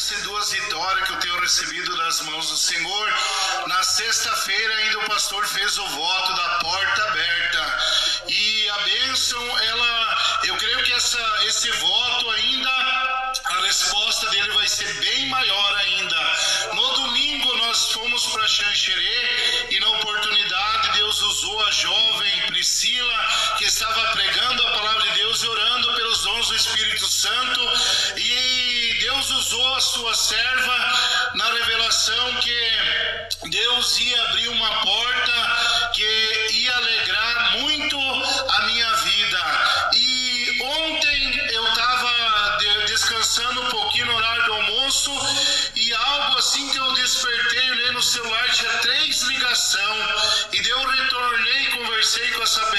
bênção e duas vitórias que eu tenho recebido das mãos do Senhor. Na sexta-feira ainda o pastor fez o voto da porta aberta. E a bênção, eu creio que esse voto ainda, a resposta dele vai ser bem maior ainda. No domingo nós fomos para Xanxerê e na oportunidade Deus usou a jovem Priscila, que estava pregando a palavra de Deus e orando pelos dons do Espírito Santo, e Deus usou a sua serva na revelação que Deus ia abrir uma porta que ia alegrar muito a minha vida. E ontem eu estava descansando um pouquinho no horário do almoço e algo assim que eu despertei, olhei no celular, tinha 3 ligações, e daí eu retornei, conversei com essa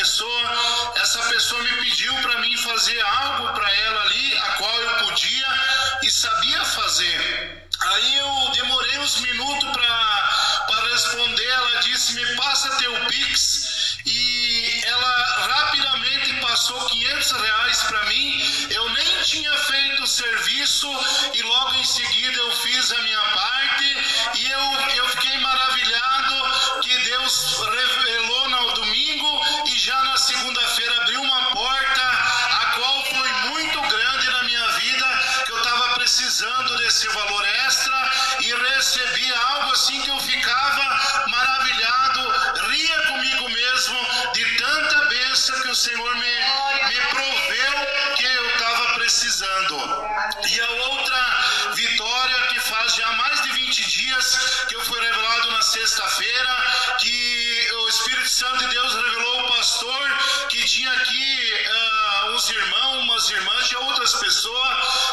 pessoa me pediu para mim fazer algo para ela ali, a qual eu podia e sabia fazer. Aí eu demorei uns minutos para responder. Ela disse: me passa teu Pix, e ela rapidamente passou R$500 para mim. Eu nem tinha feito o serviço e logo em seguida eu fiz a minha parte, e eu fiquei maravilhado que Deus revelou no domingo e já na segunda-feira abriu uma porta, a qual foi muito grande na minha vida, que eu estava precisando desse valor extra, e recebi algo assim que eu ficava maravilhado, ria comigo mesmo de tanta bênção que o Senhor me proveu que eu estava precisando. E a outra vitória, que faz já mais de 20 dias que eu fui revelado na sexta-feira, que o Espírito Santo de Deus revelou ao pastor que tinha aqui uns irmãos, umas irmãs, tinha outras pessoas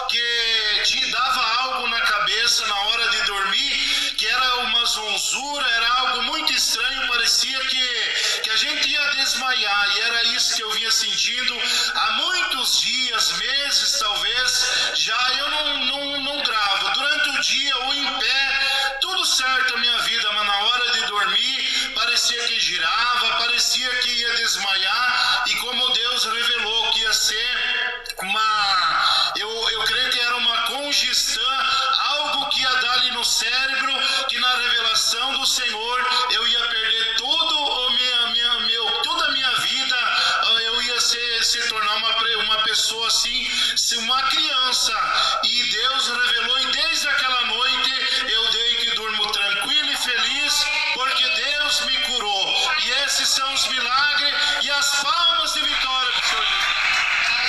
que dava algo na cabeça na hora de dormir, que era uma zonzura, era algo muito estranho, parecia que a gente ia desmaiar, e era isso que eu vinha sentindo há muitos dias, meses talvez, já eu não gravo, durante o dia ou em pé, tudo certo a minha vida, mas na hora de dormir, parecia que girava, parecia que ia desmaiar, e como Deus revelou que ia ser eu creio que era uma congestão, algo que ia dar ali no cérebro, que na revelação do Senhor eu ia perder toda a minha vida, eu ia se tornar uma pessoa assim, uma criança, e Deus revelou, e desde aquela noite eu dei que durmo tranquilo e feliz, porque Deus me curou, e esses são os milagres e as palmas de vitória